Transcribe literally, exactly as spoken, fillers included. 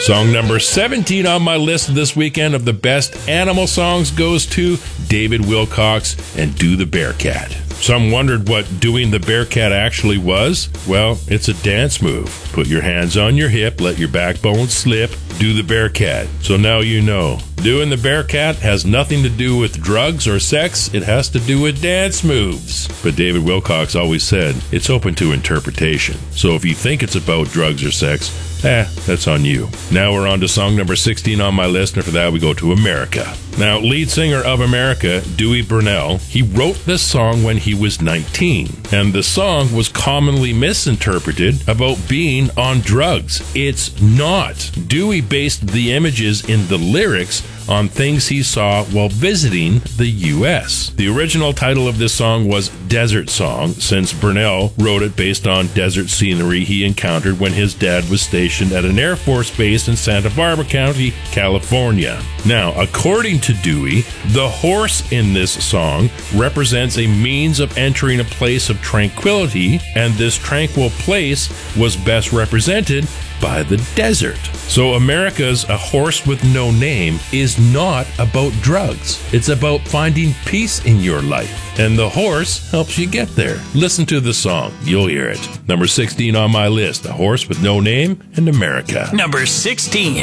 Song number seventeen on my list this weekend of the best animal songs goes to David Wilcox and Do the Bearcat. Some wondered what Doing the Bearcat actually was. Well, it's a dance move. Put your hands on your hip, let your backbone slip, do the Bearcat. So now you know. Doing the Bearcat has nothing to do with drugs or sex. It has to do with dance moves. But David Wilcox always said it's open to interpretation. So if you think it's about drugs or sex, eh, that's on you. Now we're on to song number sixteen on my list, and for that we go to America. Now, lead singer of America, Dewey Burnell, he wrote this song when he was nineteen, and the song was commonly misinterpreted about being on drugs. It's not. Dewey based the images in the lyrics on things he saw while visiting the U S. The original title of this song was Desert Song, since Burnell wrote it based on desert scenery he encountered when his dad was stationed at an Air Force base in Santa Barbara County, California. Now, according to Dewey, the horse in this song represents a means of entering a place of tranquility, and this tranquil place was best represented by the desert. So America's A Horse with No Name is not about drugs. It's about finding peace in your life. And the horse helps you get there. Listen to the song. You'll hear it. Number sixteen on my list, A Horse with No Name in America. Number sixteen.